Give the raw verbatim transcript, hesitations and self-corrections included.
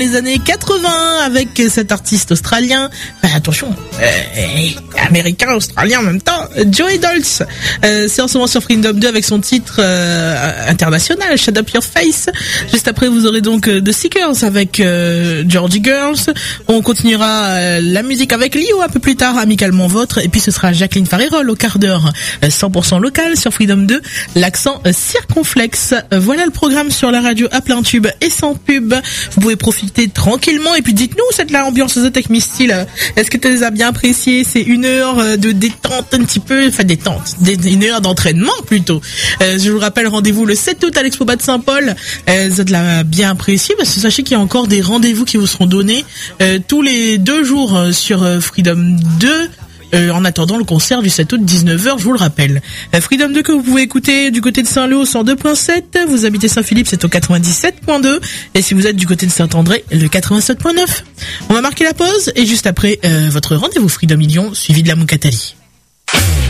Les années quatre-vingts avec cet artiste australien, enfin, attention, euh, américain, australien en même temps, Joey Dolce. Euh, c'est en ce moment sur Freedom deux avec son titre euh, international, Shut Up Your Face. Juste après, vous aurez donc euh, The Seekers avec euh, Georgie Girls. On continuera euh, la musique avec Lio un peu plus tard, Amicalement Vôtre. Et puis ce sera Jacqueline Farerol au quart d'heure, euh, cent pour cent local sur Freedom deux, l'accent euh, circonflexe. Euh, voilà le programme sur la radio à plein tube et sans pub. Vous pouvez profiter tranquillement et puis dites-nous cette la ambiance The Tech Misty là. Est-ce que tu les as bien appréciés? C'est une heure de détente un petit peu, enfin détente, une heure d'entraînement plutôt. Euh, je vous rappelle, rendez-vous le sept août à l'Expo de Saint-Paul. Euh, vous l'avez bien apprécié parce que sachez qu'il y a encore des rendez-vous qui vous seront donnés euh, tous les deux jours euh, sur euh, Freedom deux. Euh, en attendant le concert du sept août dix-neuf heures, je vous le rappelle. Euh, Freedom deux que vous pouvez écouter du côté de Saint-Lô au cent deux point sept, vous habitez Saint-Philippe, c'est au quatre-vingt-dix-sept point deux, et si vous êtes du côté de Saint-André, le quatre-vingt-sept point neuf. On va marquer la pause, et juste après, euh, votre rendez-vous Freedom Million, suivi de la Moukatali.